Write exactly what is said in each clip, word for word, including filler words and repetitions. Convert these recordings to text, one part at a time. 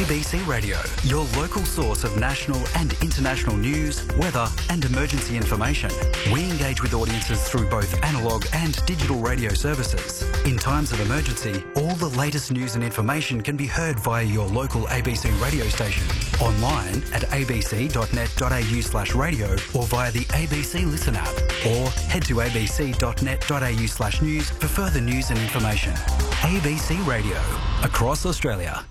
A B C Radio, your local source of national and international news, weather and emergency information. We engage with audiences through both analogue and digital radio services. In times of emergency, all the latest news and information can be heard via your local A B C radio station, online at abc.net.au slash radio or via the A B C Listen app, or head to abc.net.au slash news for further news and information. A B C Radio, across Australia.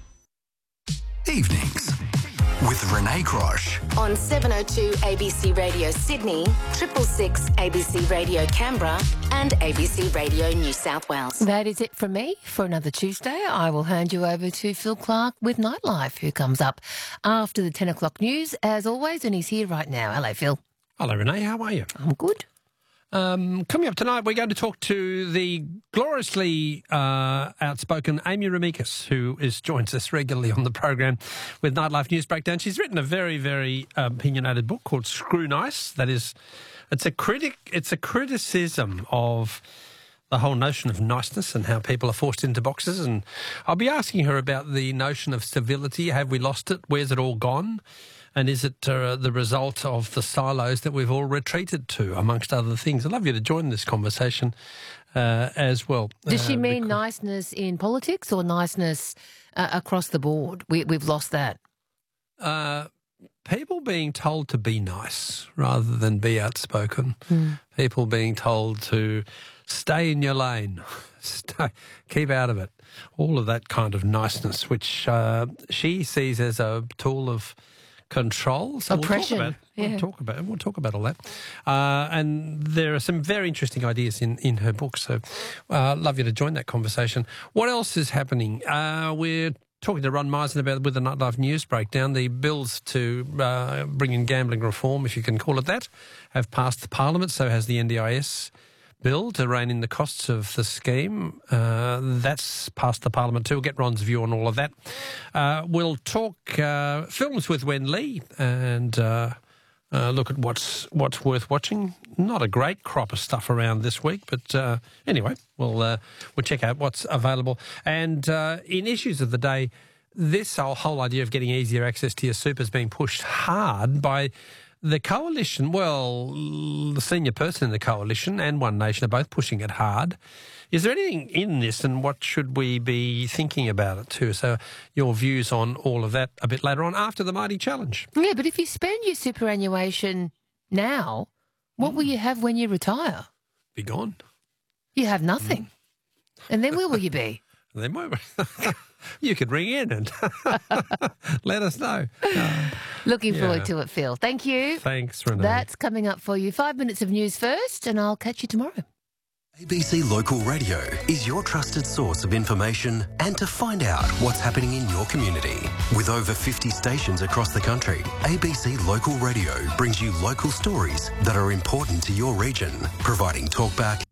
Evenings with Renee Crosh. On seven oh two A B C Radio Sydney, triple six A B C Radio Canberra and A B C Radio New South Wales. That is it from me for another Tuesday. I will hand you over to Phil Clark with Nightlife, who comes up after the ten o'clock news, as always, and he's here right now. Hello, Phil. Hello, Renee. How are you? I'm good. Um, coming up tonight, we're going to talk to the gloriously uh, outspoken Amy Remeikis, who is joins us regularly on the program with Nightlife News Breakdown. She's written a very, very opinionated book called Screw Nice. That is, it's a critic. It's a criticism of the whole notion of niceness and how people are forced into boxes. And I'll be asking her about the notion of civility. Have we lost it? Where's it all gone? And is it uh, the result of the silos that we've all retreated to, amongst other things? I'd love you to join this conversation uh, as well. Does she uh, mean because... niceness in politics or niceness uh, across the board? We, we've lost that. Uh, people being told to be nice rather than be outspoken. Mm. People being told to stay in your lane, stay, keep out of it. All of that kind of niceness, which uh, she sees as a tool of control. So Oppression. We'll talk about, yeah. we'll talk about we'll talk about all that. Uh, and there are some very interesting ideas in, in her book. So uh, love you to join that conversation. What else is happening? Uh, we're talking to Ron Meisen about with the Nightlife News Breakdown. The bills to uh, bring in gambling reform, if you can call it that, have passed the Parliament. So has the N D I S bill to rein in the costs of the scheme. Uh, that's passed the Parliament too. We'll get Ron's view on all of that. Uh, we'll talk uh, films with Wen Lee and uh, uh, look at what's what's worth watching. Not a great crop of stuff around this week, but uh, anyway, we'll uh, we'll check out what's available. And uh, in issues of the day, this whole, whole idea of getting easier access to your super is being pushed hard by the coalition. Well, the senior person in the coalition and One Nation are both pushing it hard. Is there anything in this, and what should we be thinking about it too? So your views on all of that a bit later on after the Mighty Challenge. Yeah, but if you spend your superannuation now, what mm. will you have when you retire? Be gone. You have nothing. Mm. And then where will you be? Then where you could ring in and let us know. Uh, Looking yeah. forward to it, Phil. Thank you. Thanks, Renee. That's coming up for you. Five minutes of news first, and I'll catch you tomorrow. A B C Local Radio is your trusted source of information and to find out what's happening in your community. With over fifty stations across the country, A B C Local Radio brings you local stories that are important to your region, providing talkback.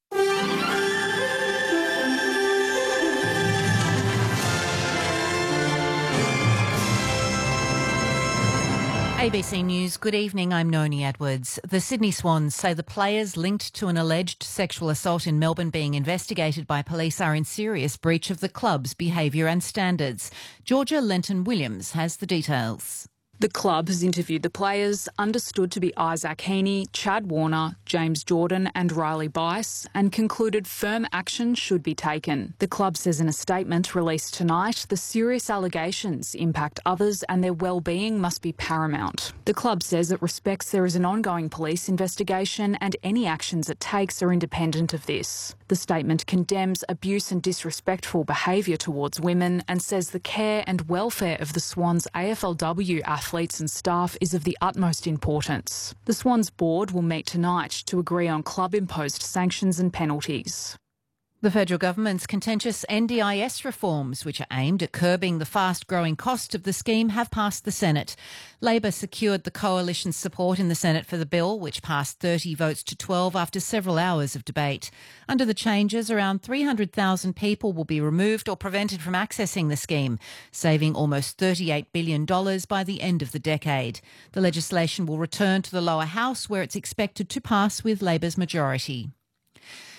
A B C News, good evening, I'm Noni Edwards. The Sydney Swans say the players linked to an alleged sexual assault in Melbourne being investigated by police are in serious breach of the club's behaviour and standards. Georgia Lenton-Williams has the details. The club has interviewed the players, understood to be Isaac Heaney, Chad Warner, James Jordan and Riley Bice, and concluded firm action should be taken. The club says in a statement released tonight, the serious allegations impact others and their well-being must be paramount. The club says it respects there is an ongoing police investigation and any actions it takes are independent of this. The statement condemns abuse and disrespectful behaviour towards women and says the care and welfare of the Swans A F L W athletes and staff is of the utmost importance. The Swans board will meet tonight to agree on club-imposed sanctions and penalties. The federal government's contentious N D I S reforms, which are aimed at curbing the fast-growing cost of the scheme, have passed the Senate. Labor secured the coalition's support in the Senate for the bill, which passed thirty votes to twelve after several hours of debate. Under the changes, around three hundred thousand people will be removed or prevented from accessing the scheme, saving almost thirty-eight billion dollars by the end of the decade. The legislation will return to the lower house, where it's expected to pass with Labor's majority.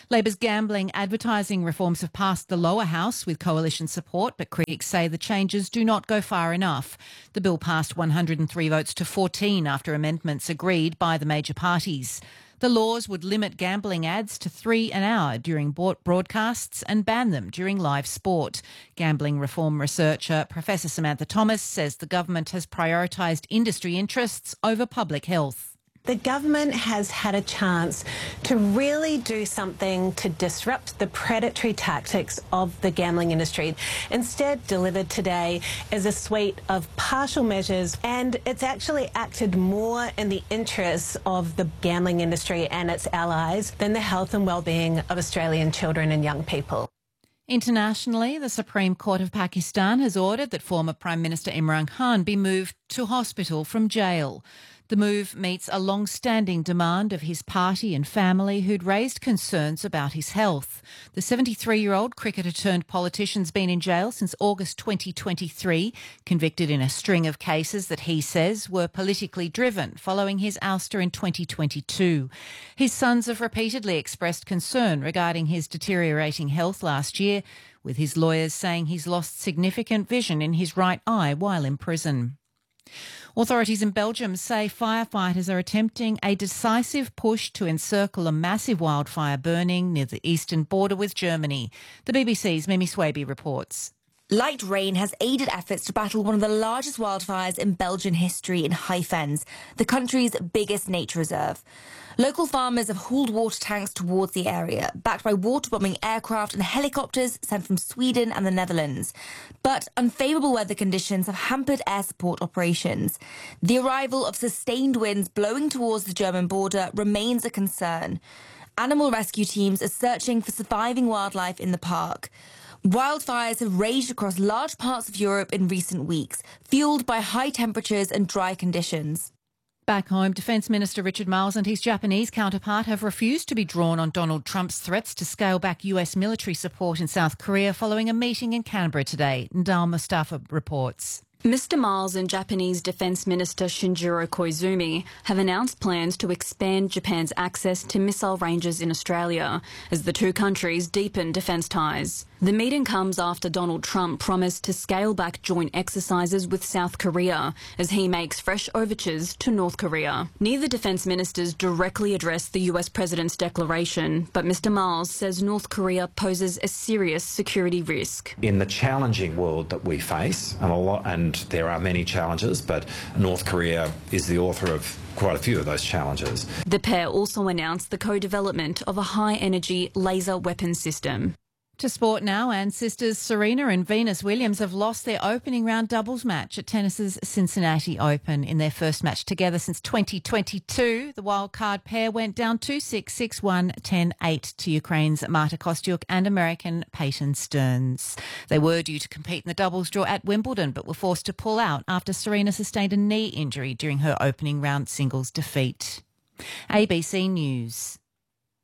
Labor's gambling advertising reforms have passed the lower house with coalition support, but critics say the changes do not go far enough. The bill passed one hundred three votes to fourteen after amendments agreed by the major parties. The laws would limit gambling ads to three an hour during broadcasts and ban them during live sport. Gambling reform researcher Professor Samantha Thomas says the government has prioritised industry interests over public health. The government has had a chance to really do something to disrupt the predatory tactics of the gambling industry. Instead, delivered today is a suite of partial measures, and it's actually acted more in the interests of the gambling industry and its allies than the health and well-being of Australian children and young people. Internationally, the Supreme Court of Pakistan has ordered that former Prime Minister Imran Khan be moved to hospital from jail. The move meets a long-standing demand of his party and family who'd raised concerns about his health. The seventy-three-year-old cricketer turned politician's been in jail since August twenty twenty-three, convicted in a string of cases that he says were politically driven following his ouster in twenty twenty-two. His sons have repeatedly expressed concern regarding his deteriorating health last year, with his lawyers saying he's lost significant vision in his right eye while in prison. Authorities in Belgium say firefighters are attempting a decisive push to encircle a massive wildfire burning near the eastern border with Germany. The B B C's Mimi Swaby reports. Light rain has aided efforts to battle one of the largest wildfires in Belgian history in High Fens, the country's biggest nature reserve. Local farmers have hauled water tanks towards the area, backed by water-bombing aircraft and helicopters sent from Sweden and the Netherlands. But unfavourable weather conditions have hampered air support operations. The arrival of sustained winds blowing towards the German border remains a concern. Animal rescue teams are searching for surviving wildlife in the park. Wildfires have raged across large parts of Europe in recent weeks, fuelled by high temperatures and dry conditions. Back home, Defence Minister Richard Marles and his Japanese counterpart have refused to be drawn on Donald Trump's threats to scale back U S military support in South Korea following a meeting in Canberra today. Ndal Mustafa reports. Mister Marles and Japanese Defence Minister Shinjiro Koizumi have announced plans to expand Japan's access to missile ranges in Australia as the two countries deepen defence ties. The meeting comes after Donald Trump promised to scale back joint exercises with South Korea as he makes fresh overtures to North Korea. Neither defence ministers directly addressed the U S president's declaration, but Mister Marles says North Korea poses a serious security risk. In the challenging world that we face, and, a lot, and there are many challenges, but North Korea is the author of quite a few of those challenges. The pair also announced the co-development of a high-energy laser weapon system. To sport now, and sisters Serena and Venus Williams have lost their opening round doubles match at tennis's Cincinnati Open. In their first match together since twenty twenty-two, the wildcard pair went down two six, six one, ten eight to Ukraine's Marta Kostyuk and American Peyton Stearns. They were due to compete in the doubles draw at Wimbledon, but were forced to pull out after Serena sustained a knee injury during her opening round singles defeat. A B C News.